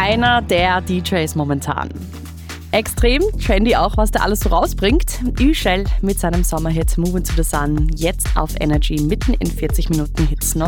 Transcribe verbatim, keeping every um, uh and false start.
einer der D Js momentan. Extrem trendy auch, was der alles so rausbringt. Üschel mit seinem Sommerhit Moving to the Sun, jetzt auf Energy, mitten in vierzig Minuten Hits.